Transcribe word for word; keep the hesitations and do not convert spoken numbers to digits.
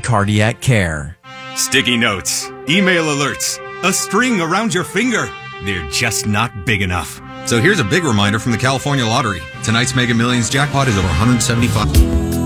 cardiac care. Sticky notes, email alerts, a string around your finger. They're just not big enough. So here's a big reminder from the California Lottery. Tonight's Mega Millions jackpot is over one hundred seventy-five.